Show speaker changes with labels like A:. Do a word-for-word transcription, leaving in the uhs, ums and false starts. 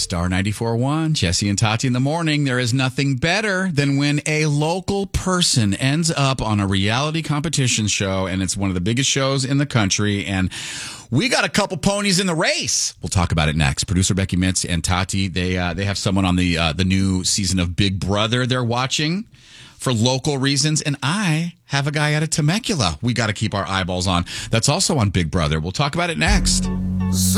A: Star ninety-four point one, Jesse and Tati in the morning. There is nothing better than when a local person ends up on a reality competition show, and it's one of the biggest shows in the country, and we got a couple ponies in the race. We'll talk about it next. Producer Becky Mitz and Tati, they uh, they have someone on the uh, the new season of Big Brother they're watching for local reasons, and I have a guy out of Temecula we got to keep our eyeballs on. That's also on Big Brother. We'll talk about it next.